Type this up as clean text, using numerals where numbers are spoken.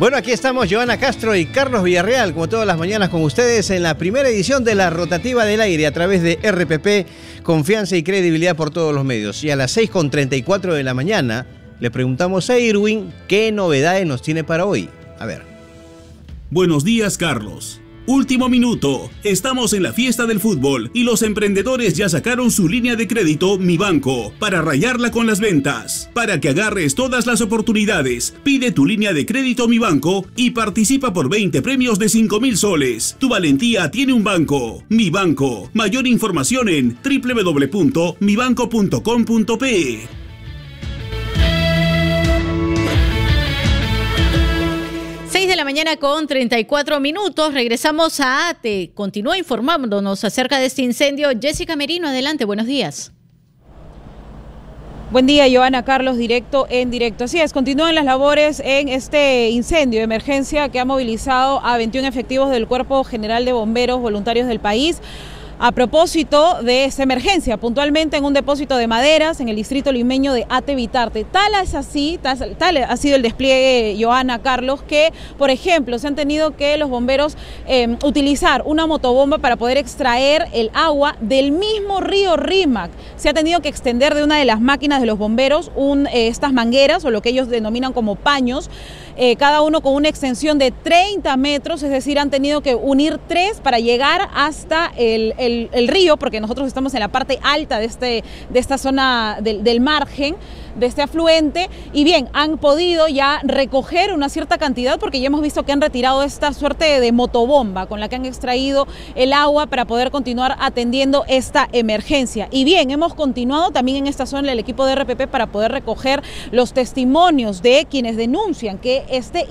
Bueno, aquí estamos Joana Castro y Carlos Villarreal, como todas las mañanas con ustedes en la primera edición de la Rotativa del Aire a través de RPP, confianza y credibilidad por todos los medios. Y a las 6:34 de la mañana le preguntamos a Irwin qué novedades nos tiene para hoy. A ver. Buenos días, Carlos. Último minuto, estamos en la fiesta del fútbol y los emprendedores ya sacaron su línea de crédito Mi Banco para rayarla con las ventas. Para que agarres todas las oportunidades, pide tu línea de crédito Mi Banco y participa por 20 premios de 5.000 soles. Tu valentía tiene un banco. Mi Banco. Mayor información en www.mibanco.com.pe. 6 de la mañana con 34 minutos. Regresamos a ATE. Continúa informándonos acerca de este incendio. Jessica Merino, adelante, buenos días. Buen día, Joana, Carlos, directo en directo. Así es, continúan las labores en este incendio de emergencia que ha movilizado a 21 efectivos del Cuerpo General de Bomberos Voluntarios del país. A propósito de esta emergencia, puntualmente en un depósito de maderas en el distrito limeño de Ate Bitarte. Tal ha sido el despliegue, Joana, Carlos, que, por ejemplo, se han tenido que los bomberos utilizar una motobomba para poder extraer el agua del mismo río Rímac. Se ha tenido que extender de una de las máquinas de los bomberos estas mangueras, o lo que ellos denominan como paños, cada uno con una extensión de 30 metros, es decir, han tenido que unir 3 para llegar hasta el río, porque nosotros estamos en la parte alta de esta zona del margen, de este afluente, y bien, han podido ya recoger una cierta cantidad, porque ya hemos visto que han retirado esta suerte de motobomba con la que han extraído el agua para poder continuar atendiendo esta emergencia. Y bien, hemos continuado también en esta zona el equipo de RPP para poder recoger los testimonios de quienes denuncian que este